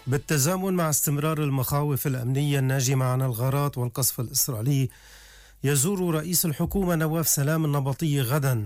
بالتزامن مع استمرار المخاوف الأمنية الناجمة عن الغارات والقصف الإسرائيلي، يزور رئيس الحكومة نواف سلام النبطي غدا